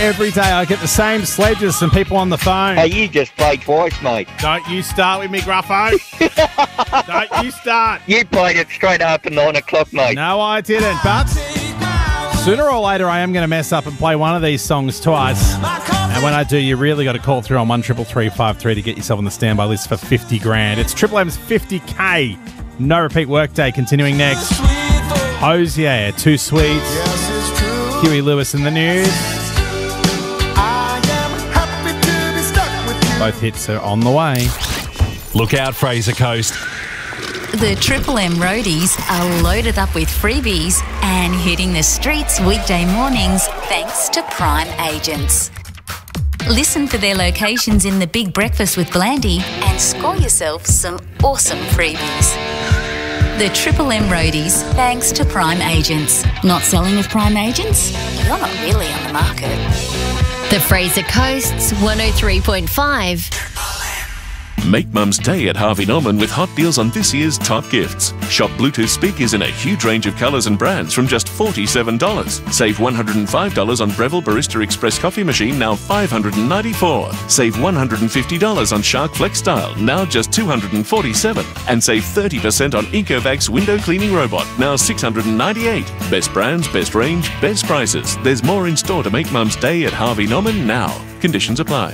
Every day I get the same sledges from people on the phone. Hey, you just played twice, mate. Don't you start with me, Gruffo. Don't you start. You played it straight after 9 o'clock, mate. No, I didn't, but sooner or later I am going to mess up and play one of these songs twice. And when I do, you really got to call through on 133353 to get yourself on the standby list for 50 grand. It's Triple M's 50K. No repeat workday continuing next. Hosier, Too Sweet. Huey Lewis in the news. Both hits are on the way. Look out, Fraser Coast. The Triple M roadies are loaded up with freebies and hitting the streets weekday mornings thanks to Prime Agents. Listen for their locations in the Big Breakfast with Blandy and score yourself some awesome freebies. The Triple M roadies thanks to Prime Agents. Not selling with Prime Agents? You're not really on the market. The Fraser Coast's 103.5. Make Mum's Day at Harvey Norman with hot deals on this year's top gifts. Shop Bluetooth speakers in a huge range of colours and brands from just $47. Save $105 on Breville Barista Express coffee machine, now $594. Save $150 on Shark Flex Style, now just $247. And save 30% on Ecovacs window cleaning robot, now $698. Best brands, best range, best prices. There's more in store to make Mum's Day at Harvey Norman now. Conditions apply.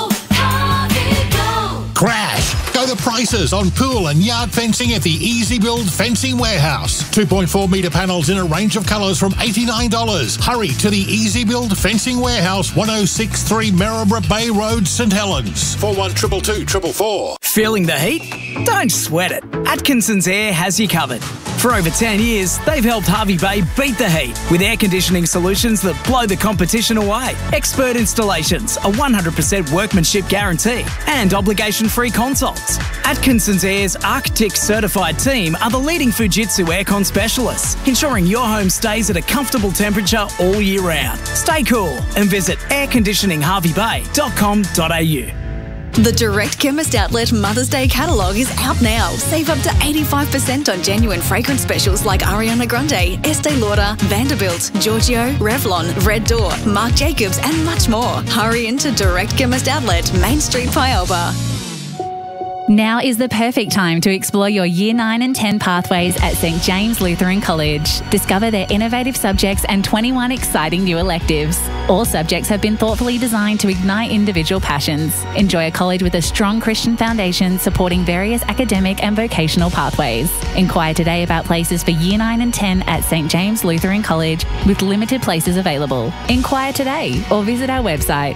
Crash! Go the prices on pool and yard fencing at the Easy Build Fencing Warehouse. 2.4 metre panels in a range of colours from $89. Hurry to the Easy Build Fencing Warehouse, 1063 Maryborough Bay Road, St Helens. 4122 Feeling the heat? Don't sweat it. Atkinson's Air has you covered. For over 10 years, they've helped Hervey Bay beat the heat with air conditioning solutions that blow the competition away. Expert installations, a 100% workmanship guarantee, and obligation-free consults. Atkinson's Air's Arctic certified team are the leading Fujitsu aircon specialists, ensuring your home stays at a comfortable temperature all year round. Stay cool and visit airconditioningharveybay.com.au. The Direct Chemist Outlet Mother's Day catalogue is out now. Save up to 85% on genuine fragrance specials like Ariana Grande, Estee Lauder, Vanderbilt, Giorgio, Revlon, Red Door, Marc Jacobs and much more. Hurry into Direct Chemist Outlet, Main Street, Pyalba. Now is the perfect time to explore your Year 9 and 10 pathways at St James Lutheran College. Discover their innovative subjects and 21 exciting new electives. All subjects have been thoughtfully designed to ignite individual passions. Enjoy a college with a strong Christian foundation supporting various academic and vocational pathways. Inquire today about places for Year 9 and 10 at St James Lutheran College with limited places available. Inquire today or visit our website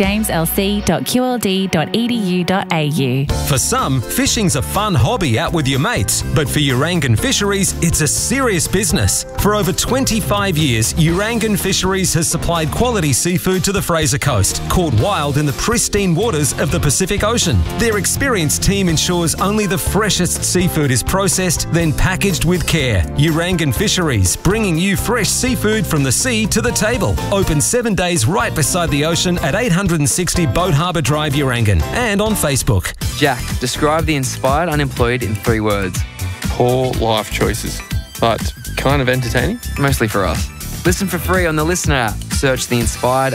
stjameslc.qld.edu.au. For some, fishing's a fun hobby out with your mates, but for Urangan Fisheries, it's a serious business. For over 25 years, Urangan Fisheries has supplied quality seafood to the Fraser Coast, caught wild in the pristine waters of the Pacific Ocean. Their experienced team ensures only the freshest seafood is processed, then packaged with care. Urangan Fisheries, bringing you fresh seafood from the sea to the table. Open 7 days right beside the ocean at 860 Boat Harbour Drive, Urangan, and on Facebook. Jack, describe the inspired unemployed in 3 words. Poor life choices, but kind of entertaining. Mostly for us. Listen for free on the Listener app. Search the Inspired